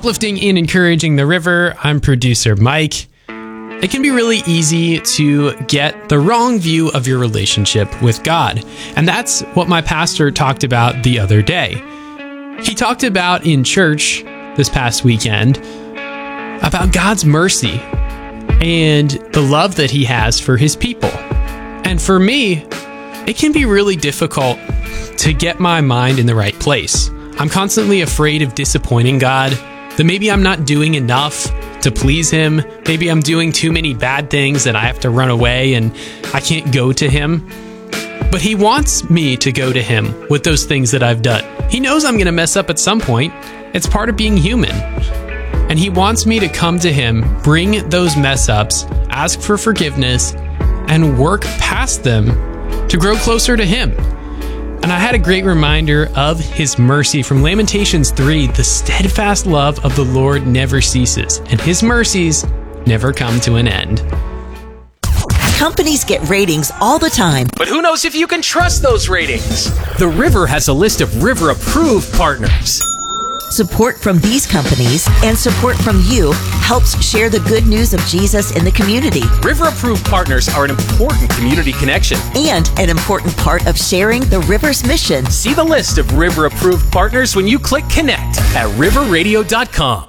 Uplifting and encouraging the river, I'm producer Mike. It can be really easy to get the wrong view of your relationship with God. And that's what my pastor talked about the other day. He talked about in church this past weekend about God's mercy and the love that he has for his people. And for me, it can be really difficult to get my mind in the right place. I'm constantly afraid of disappointing God, that maybe I'm not doing enough to please him. Maybe I'm doing too many bad things that I have to run away and I can't go to him. But he wants me to go to him with those things that I've done. He knows I'm going to mess up at some point. It's part of being human. And he wants me to come to him, bring those mess ups, ask for forgiveness, and work past them to grow closer to him. And I had a great reminder of his mercy from Lamentations 3. The steadfast love of the Lord never ceases, and his mercies never come to an end. Companies get ratings all the time. But who knows if you can trust those ratings? The River has a list of River-approved partners. Support from these companies and support from you helps share the good news of Jesus in the community. River-approved partners are an important community connection And an important part of sharing the River's mission. See the list of River-approved partners when you click connect at riverradio.com.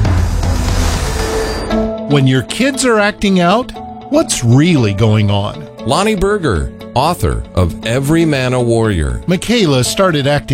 When your kids are acting out, what's really going on? Lonnie Berger, author of Every Man a Warrior. Michaela started acting